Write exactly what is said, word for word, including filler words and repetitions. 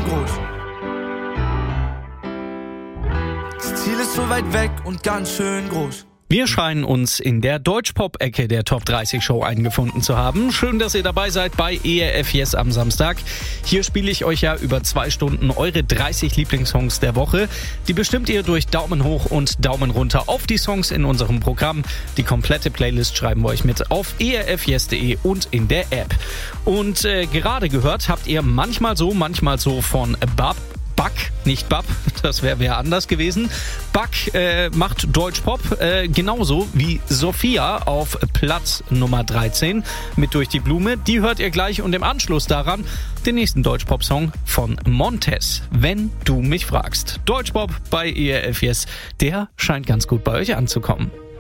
groß. Das Ziel ist so weit weg und ganz schön groß. Wir scheinen uns in der Deutschpop-Ecke der Top dreißig Show eingefunden zu haben. Schön, dass ihr dabei seid bei E R F Yes am Samstag. Hier spiele ich euch ja über zwei Stunden eure dreißig Lieblingssongs der Woche. Die bestimmt ihr durch Daumen hoch und Daumen runter auf die Songs in unserem Programm. Die komplette Playlist schreiben wir euch mit auf e r f yes punkt de und in der App. Und äh, gerade gehört habt ihr manchmal so, manchmal so von Bab. Bak, nicht Bab, das wäre wer anders gewesen. Bak äh, macht Deutschpop, äh, genauso wie Sophia auf Platz Nummer dreizehn mit Durch die Blume. Die hört ihr gleich und im Anschluss daran den nächsten Deutschpop-Song von Montez, Wenn du mich fragst. Deutschpop bei E R F Yes, der scheint ganz gut bei euch anzukommen.